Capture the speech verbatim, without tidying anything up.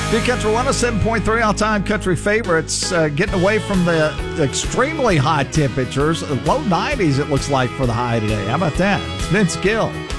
Big Country one oh seven point three, all-time country favorites, uh, getting away from the extremely hot temperatures. Low nineties, it looks like, for the high today. How about that? It's Vince Gill.